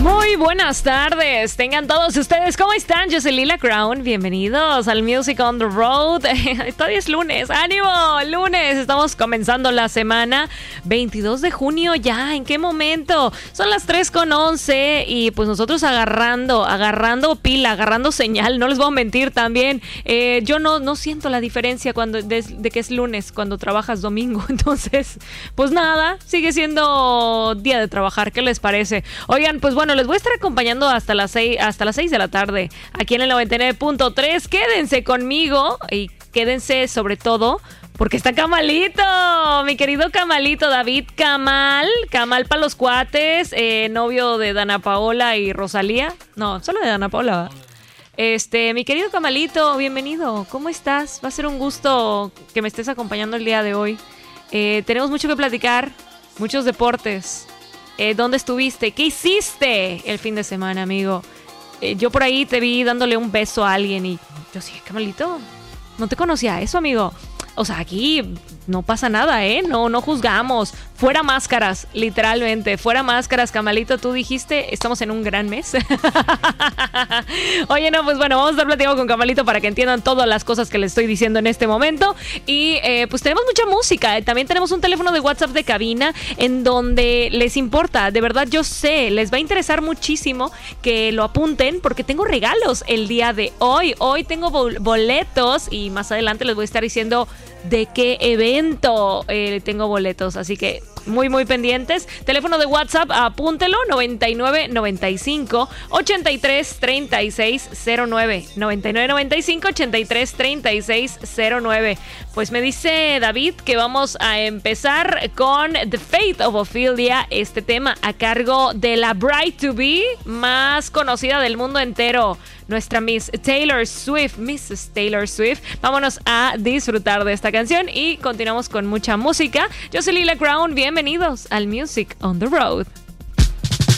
Muy buenas tardes, tengan todos ustedes, ¿cómo están? Yo soy Lila Crown, bienvenidos al Music on the Road. Todavía es lunes, ánimo, lunes, estamos comenzando la semana, 22 de junio ya, ¿en qué momento? Son las 3:11 y pues nosotros agarrando pila, agarrando señal, no les voy a mentir también, yo no siento la diferencia de que es lunes cuando trabajas domingo, entonces pues nada, sigue siendo día de trabajar, ¿qué les parece? Oigan, pues bueno, les voy a estar acompañando hasta las 6 de la tarde aquí en el 99.3. Quédense conmigo y quédense sobre todo porque está Camalito, mi querido Camalito, David Camal para los cuates, novio de Dana Paola y Rosalía. No, solo de Dana Paola. Mi querido Camalito, bienvenido. ¿Cómo estás? Va a ser un gusto que me estés acompañando el día de hoy. Tenemos mucho que platicar, muchos deportes. ¿Dónde estuviste? ¿Qué hiciste el fin de semana, amigo? Yo por ahí te vi dándole un beso a alguien y yo sí, Camalito, no te conocía eso, amigo. O sea, aquí no pasa nada, ¿eh? No juzgamos. Fuera máscaras, literalmente. Fuera máscaras, Camalito. Tú dijiste, estamos en un gran mes. Oye, no, pues bueno, vamos a estar platicando con Camalito para que entiendan todas las cosas que les estoy diciendo en este momento. Y pues tenemos mucha música. También tenemos un teléfono de WhatsApp de cabina en donde les importa. De verdad, yo sé, les va a interesar muchísimo que lo apunten porque tengo regalos el día de hoy. Hoy tengo boletos y más adelante les voy a estar diciendo de qué evento tengo boletos, así que muy pendientes. Teléfono de WhatsApp, apúntelo, 9995 83 36 09 9995 83 36 09. Pues me dice David que vamos a empezar con The Fate of Ophelia, este tema a cargo de la Bride to Be más conocida del mundo entero, nuestra Miss Taylor Swift, Mrs. Taylor Swift. Vámonos a disfrutar de esta canción y continuamos con mucha música. Yo soy Lila Crown, bienvenidos al Music on the Road.